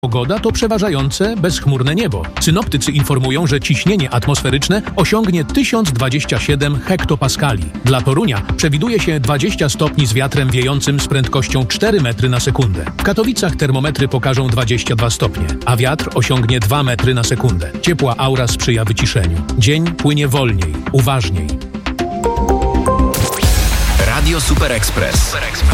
Pogoda to przeważające bezchmurne niebo. Synoptycy informują, że ciśnienie atmosferyczne osiągnie 1027 hektopaskali. Dla Torunia przewiduje się 20 stopni z wiatrem wiejącym z prędkością 4 metry na sekundę. W Katowicach termometry pokażą 22 stopnie, a wiatr osiągnie 2 metry na sekundę. Ciepła aura sprzyja wyciszeniu. Dzień płynie wolniej, uważniej. Radio Super Express.